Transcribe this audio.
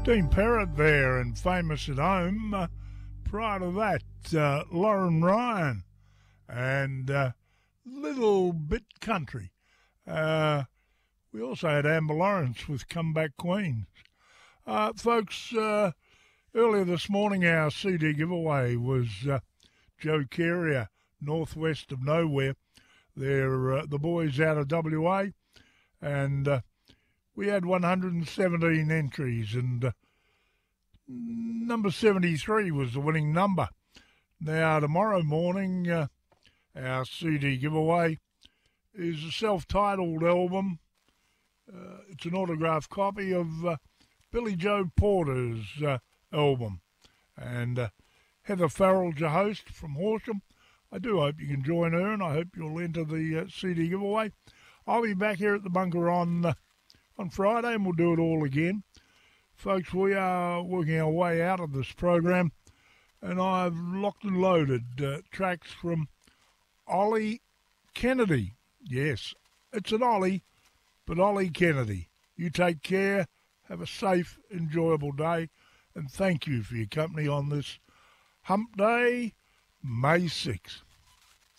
Dean Parrott there and Famous at Home. Prior to that, Lauren Ryan and Little Bit Country. We also had Amber Lawrence with Comeback Queens. Folks, earlier this morning our CD giveaway was Joe Carrier, Northwest of Nowhere. They're the boys out of WA, and we had 117 entries, and number 73 was the winning number. Now, tomorrow morning, our CD giveaway is a self-titled album. It's an autographed copy of Billy Joe Porter's album. And Heather Farrell's your host from Horsham. I do hope you can join her, and I hope you'll enter the CD giveaway. I'll be back here at the bunker on Friday, and we'll do it all again. Folks, we are working our way out of this program, and I've locked and loaded tracks from Ollie Kennedy. Yes, it's an Ollie, but Ollie Kennedy. You take care, have a safe, enjoyable day, and thank you for your company on this Hump Day, May 6th.